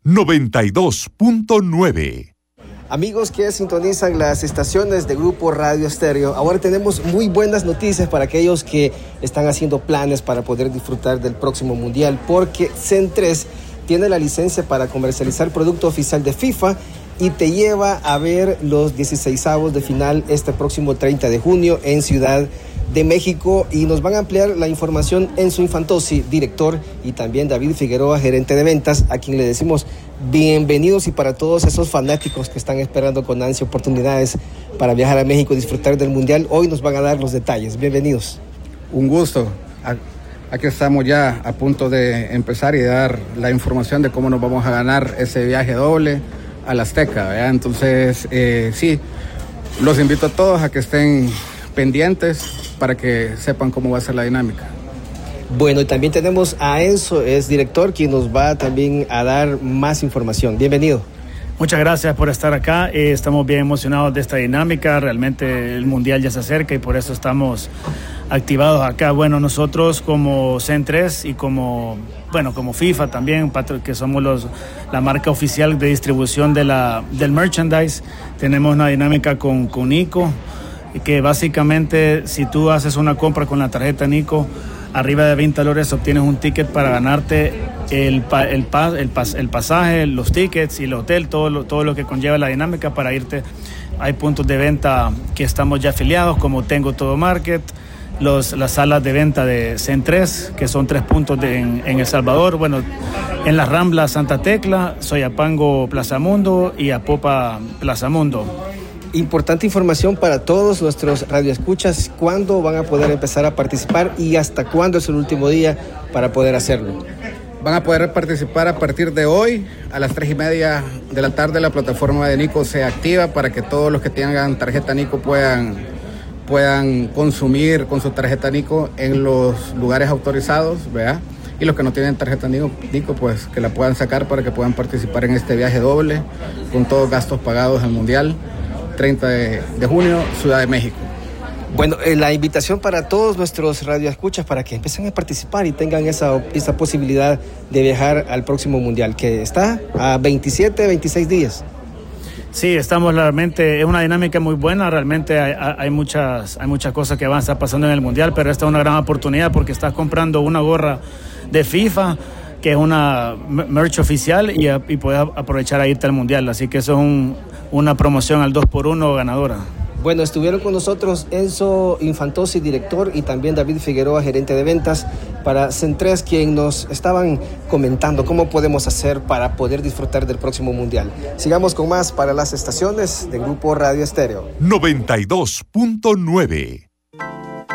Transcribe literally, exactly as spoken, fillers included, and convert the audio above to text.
noventa y dos punto nueve. Amigos que sintonizan las estaciones de Grupo Radio Estéreo, ahora tenemos muy buenas noticias para aquellos que están haciendo planes para poder disfrutar del próximo Mundial, porque CENTRES tiene la licencia para comercializar producto oficial de FIFA y te lleva a ver los dieciseisavos de final este próximo treinta de junio en Ciudad de México, y nos van a ampliar la información Enzo Infantosi, director, y también David Figueroa, gerente de ventas, a quien le decimos bienvenidos, y para todos esos fanáticos que están esperando con ansia oportunidades para viajar a México y disfrutar del Mundial, hoy nos van a dar los detalles. Bienvenidos. Un gusto. Aquí estamos ya a punto de empezar y dar la información de cómo nos vamos a ganar ese viaje doble al Azteca, ¿verdad? Entonces, eh, sí, los invito a todos a que estén pendientes para que sepan cómo va a ser la dinámica. Bueno, y también tenemos a Enzo, es director, quien nos va también a dar más información. Bienvenido. Muchas gracias por estar acá. Eh, estamos bien emocionados de esta dinámica. Realmente el Mundial ya se acerca y por eso estamos activados acá. Bueno, nosotros como CENTRES y como, bueno, como FIFA también, que somos los, la marca oficial de distribución de la, del merchandise, tenemos una dinámica con, con Nico, que básicamente si tú haces una compra con la tarjeta Nico, arriba de veinte dólares obtienes un ticket para ganarte el, el, el, el pasaje, los tickets y el hotel, todo lo, todo lo que conlleva la dinámica para irte. Hay puntos de venta que estamos ya afiliados, como Tengo Todo Market, los, las salas de venta de CENTRES, que son tres puntos de, en, en El Salvador, bueno, en la Rambla Santa Tecla, Soyapango Plaza Mundo y Apopa Plaza Mundo. Importante información para todos nuestros radioescuchas, ¿cuándo van a poder empezar a participar y hasta cuándo es el último día para poder hacerlo? Van a poder participar a partir de hoy, a las tres y media de la tarde. La plataforma de Nico se activa para que todos los que tengan tarjeta Nico puedan, puedan consumir con su tarjeta Nico en los lugares autorizados, ¿verdad? Y los que no tienen tarjeta Nico, Nico, pues que la puedan sacar para que puedan participar en este viaje doble, con todos gastos pagados al Mundial. treinta de junio, Ciudad de México. Bueno, eh, la invitación para todos nuestros radioescuchas para que empiecen a participar y tengan esa, esa posibilidad de viajar al próximo Mundial, que está a veintisiete, veintiséis días. Sí, estamos realmente, es una dinámica muy buena, realmente hay, hay, muchas, hay muchas cosas que van a estar pasando en el Mundial, pero esta es una gran oportunidad porque estás comprando una gorra de FIFA, que es una merch oficial, y, y puedes aprovechar a irte al Mundial, así que eso es un, una promoción al dos por uno ganadora. Bueno, estuvieron con nosotros Enzo Infantosi, director, y también David Figueroa, gerente de ventas para CENTRES, quien nos estaban comentando cómo podemos hacer para poder disfrutar del próximo Mundial. Sigamos con más para las estaciones de Grupo Radio Estéreo. noventa y dos punto nueve.